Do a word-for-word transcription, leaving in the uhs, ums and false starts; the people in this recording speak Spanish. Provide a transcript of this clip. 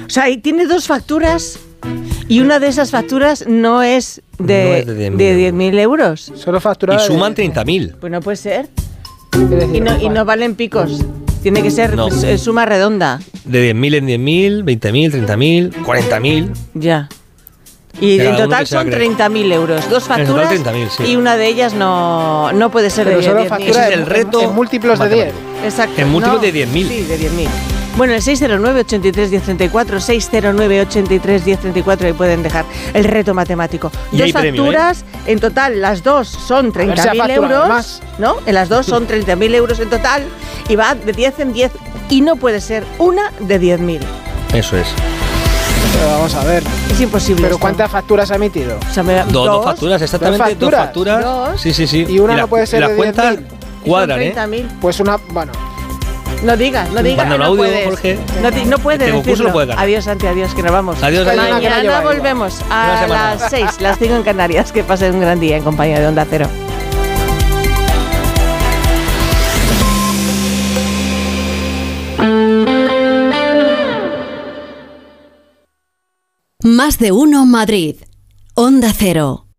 O sea, y tiene dos facturas y una de esas facturas no es de, no es de diez mil euros. Solo facturada. Y suman de... treinta mil. Pues no puede ser. Y no, y no valen picos. Tiene que ser no. pues, suma redonda. De diez mil en diez mil, veinte mil, treinta mil, cuarenta mil. Ya. Y en total son treinta mil euros. Dos facturas treinta mil, sí. Y una de ellas no, no puede ser. Pero de solo factura es el reto en, en múltiplos de diez. Exacto. En múltiplos no, de diez mil. Sí, de diez mil. Bueno, el seis cero nueve, ochenta y tres, diez treinta y cuatro, seis cero nueve, ochenta y tres, diez treinta y cuatro, ahí pueden dejar el reto matemático. Y dos premio, facturas, ¿eh? En total, las dos son treinta mil euros, más. ¿no? En las dos son treinta mil euros en total y va de diez en diez y no puede ser una de diez mil. Eso es. Pero vamos a ver. Es imposible. ¿Pero esto. ¿Cuántas facturas ha emitido? O sea, me, dos, dos, dos facturas, exactamente. ¿Dos facturas? Dos facturas. Dos. Sí, sí, sí. Y una y no la, puede ser las de cuentas diez mil. cuadran, ¿eh? Pues una, bueno. No digas, no digas. Manda un no audio, puedes. Jorge. No, te, no puedes este decirlo. Lo puede ganar. Adiós, Santi, adiós, que nos vamos. Adiós, es que adiós. Mañana volvemos a las seis, las cinco en Canarias. Que pasen un gran día en compañía de Onda Cero. Más de uno Madrid. Onda Cero.